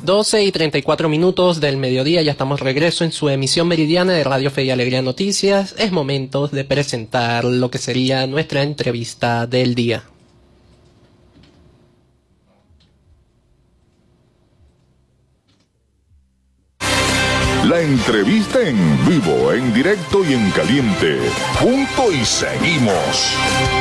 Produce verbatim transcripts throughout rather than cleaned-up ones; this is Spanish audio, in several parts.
doce y treinta y cuatro minutos del mediodía, ya estamos de regreso en su emisión meridiana de Radio Fe y Alegría Noticias. Es momento de presentar lo que sería nuestra entrevista del día. La entrevista en vivo, en directo y en caliente. Punto y seguimos.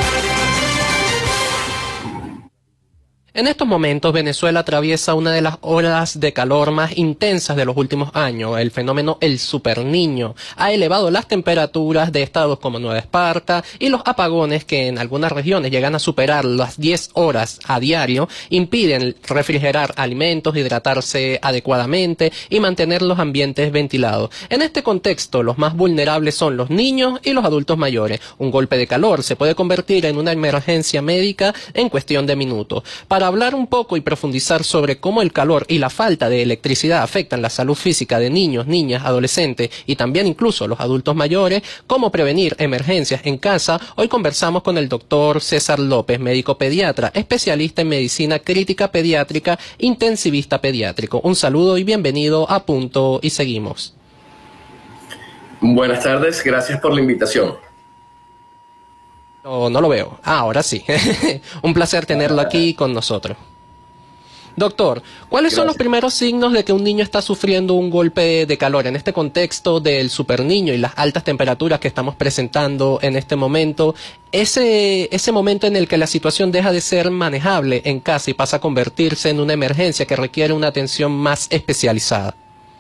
En estos momentos, Venezuela atraviesa una de las olas de calor más intensas de los últimos años. El fenómeno El Superniño ha elevado las temperaturas de estados como Nueva Esparta, y los apagones, que en algunas regiones llegan a superar las diez horas a diario, impiden refrigerar alimentos, hidratarse adecuadamente y mantener los ambientes ventilados. En este contexto, los más vulnerables son los niños y los adultos mayores. Un golpe de calor se puede convertir en una emergencia médica en cuestión de minutos. Para hablar un poco y profundizar sobre cómo el calor y la falta de electricidad afectan la salud física de niños, niñas, adolescentes y también incluso los adultos mayores, cómo prevenir emergencias en casa, hoy conversamos con el doctor César López, médico pediatra, especialista en medicina crítica pediátrica, intensivista pediátrico. Un saludo y bienvenido a Punto y Seguimos. Buenas tardes, gracias por la invitación. No, no lo veo. Ah, ahora sí. Un placer tenerlo aquí con nosotros. Doctor, ¿cuáles Gracias. son los primeros signos de que un niño está sufriendo un golpe de calor en este contexto del superniño y las altas temperaturas que estamos presentando en este momento? Ese, ese momento en el que la situación deja de ser manejable en casa y pasa a convertirse en una emergencia que requiere una atención más especializada.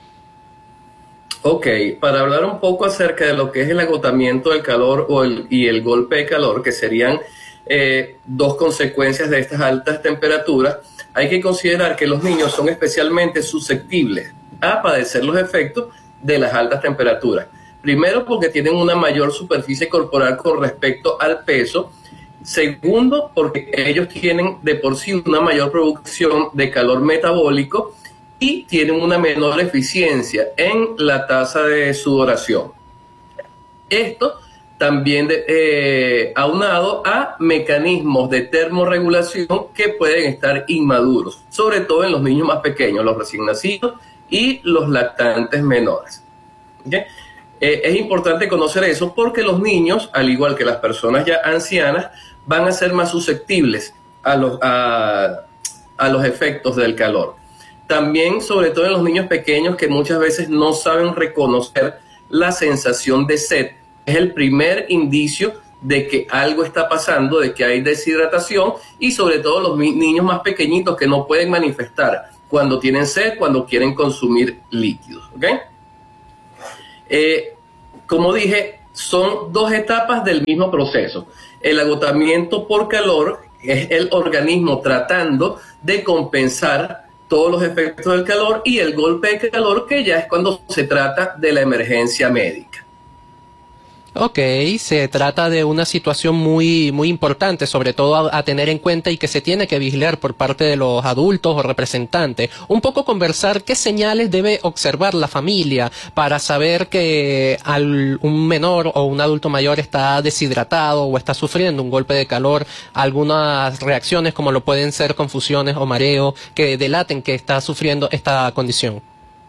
Ok, para hablar un poco acerca de lo que es el agotamiento del calor o el, y el golpe de calor, que serían eh, dos consecuencias de estas altas temperaturas, hay que considerar que los niños son especialmente susceptibles a padecer los efectos de las altas temperaturas. Primero, porque tienen una mayor superficie corporal con respecto al peso. Segundo, porque ellos tienen de por sí una mayor producción de calor metabólico y tienen una menor eficiencia en la tasa de sudoración. Esto también de, eh, aunado a mecanismos de termorregulación que pueden estar inmaduros, sobre todo en los niños más pequeños, los recién nacidos y los lactantes menores. ¿Okay? Eh, es importante conocer eso porque los niños, al igual que las personas ya ancianas, van a ser más susceptibles a los, a, a los efectos del calor. También, sobre todo en los niños pequeños que muchas veces no saben reconocer la sensación de sed. Es el primer indicio de que algo está pasando, de que hay deshidratación, y sobre todo los niños más pequeñitos que no pueden manifestar cuando tienen sed, cuando quieren consumir líquidos. ¿Okay? Eh, como dije, son dos etapas del mismo proceso. El agotamiento por calor es el organismo tratando de compensar todos los efectos del calor, y el golpe de calor, que ya es cuando se trata de la emergencia médica. Ok, se trata de una situación muy, muy importante, sobre todo a, a tener en cuenta y que se tiene que vigilar por parte de los adultos o representantes. Un poco conversar qué señales debe observar la familia para saber que al, un menor o un adulto mayor está deshidratado o está sufriendo un golpe de calor. Algunas reacciones, como lo pueden ser confusiones o mareo, que delaten que está sufriendo esta condición.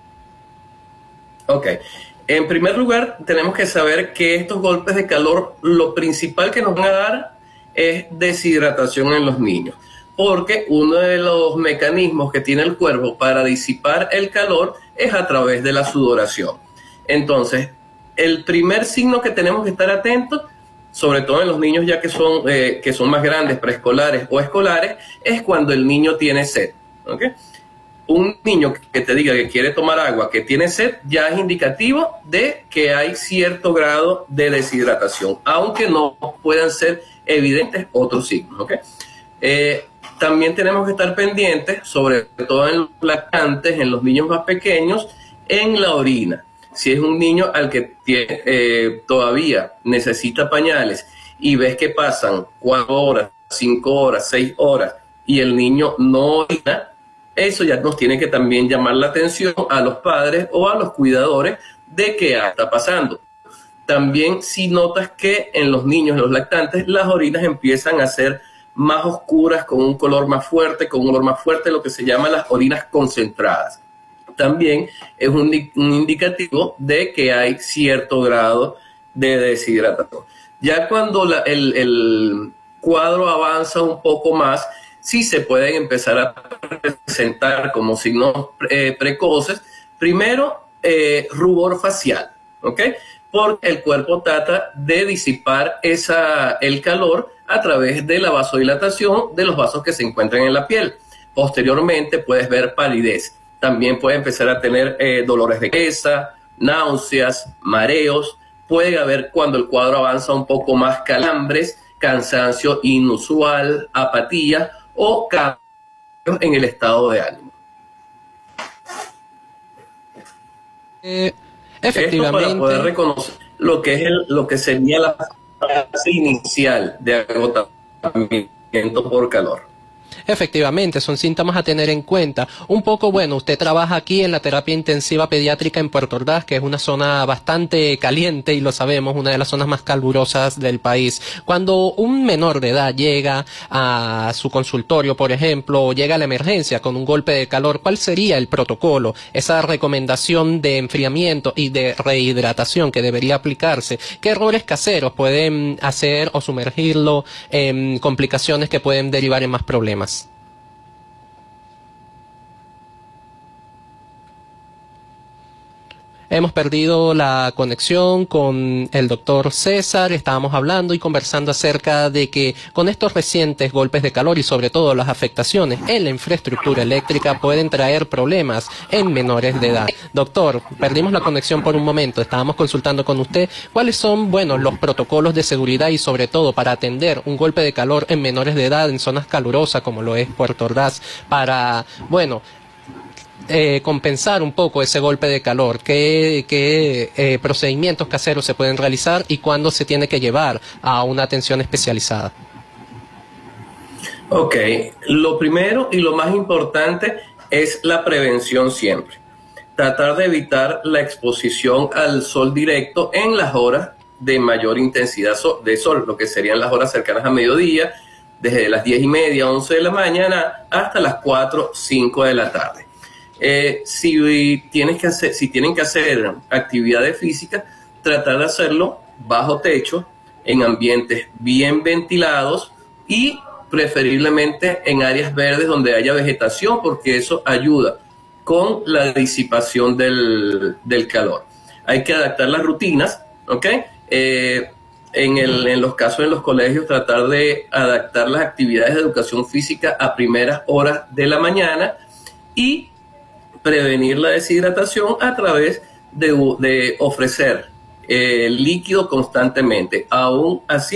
Ok. En primer lugar, tenemos que saber que estos golpes de calor, lo principal que nos van a dar es deshidratación en los niños, porque uno de los mecanismos que tiene el cuerpo para disipar el calor es a través de la sudoración. Entonces, el primer signo que tenemos que estar atentos, sobre todo en los niños ya que son, eh, que son más grandes, preescolares o escolares, es cuando el niño tiene sed. ¿Okay? Un niño que te diga que quiere tomar agua, que tiene sed, ya es indicativo de que hay cierto grado de deshidratación, aunque no puedan ser evidentes otros signos. ¿Okay? Eh, también tenemos que estar pendientes, sobre todo en los lactantes, en los niños más pequeños, en la orina. Si es un niño al que tiene, eh, todavía necesita pañales y ves que pasan cuatro horas, cinco horas, seis horas y el niño no orina, eso ya nos tiene que también llamar la atención a los padres o a los cuidadores de qué está pasando. También si notas que en los niños, en los lactantes, las orinas empiezan a ser más oscuras, con un color más fuerte, con un olor más fuerte, lo que se llama las orinas concentradas. también es un, un indicativo de que hay cierto grado de deshidratación. Ya cuando la, el, el cuadro avanza un poco más, sí se pueden empezar a presentar como signos eh, precoces. Primero, eh, rubor facial, ¿ok? Porque el cuerpo trata de disipar esa, el calor a través de la vasodilatación de los vasos que se encuentran en la piel. Posteriormente puedes ver palidez. También puede empezar a tener eh, dolores de cabeza, náuseas, mareos. Puede haber, cuando el cuadro avanza un poco más, calambres, cansancio inusual, apatía o cambios en el estado de ánimo. Eh, efectivamente. Esto para poder reconocer lo que es el, lo que sería la fase inicial de agotamiento por calor. Efectivamente, son síntomas a tener en cuenta. Un poco, bueno, usted trabaja aquí en la terapia intensiva pediátrica en Puerto Ordaz, que es una zona bastante caliente y lo sabemos, una de las zonas más calurosas del país. Cuando un menor de edad llega a su consultorio, por ejemplo, o llega a la emergencia con un golpe de calor, ¿cuál sería el protocolo? Esa recomendación de enfriamiento y de rehidratación que debería aplicarse. ¿Qué errores caseros pueden hacer o sumergirlo en complicaciones que pueden derivar en más problemas? Hemos perdido la conexión con el doctor César, estábamos hablando y conversando acerca de que con estos recientes golpes de calor y sobre todo las afectaciones en la infraestructura eléctrica pueden traer problemas en menores de edad. Doctor, perdimos la conexión por un momento, estábamos consultando con usted cuáles son, bueno, los protocolos de seguridad y sobre todo para atender un golpe de calor en menores de edad en zonas calurosas como lo es Puerto Ordaz, para, bueno, Eh, compensar un poco ese golpe de calor, qué, qué eh, procedimientos caseros se pueden realizar y cuándo se tiene que llevar a una atención especializada. Ok, lo primero y lo más importante es la prevención siempre. Tratar de evitar la exposición al sol directo en las horas de mayor intensidad de sol, lo que serían las horas cercanas a mediodía, desde las diez y media, once de la mañana hasta las cuatro, cinco de la tarde. Eh, si, tienes que hacer, si tienen que hacer actividades físicas, tratar de hacerlo bajo techo, en ambientes bien ventilados y preferiblemente en áreas verdes donde haya vegetación, porque eso ayuda con la disipación del, del calor. Hay que adaptar las rutinas, ¿ok? Eh, en, el, en los casos de los colegios, tratar de adaptar las actividades de educación física a primeras horas de la mañana y prevenir la deshidratación a través de, de ofrecer eh, líquido constantemente. Aún así,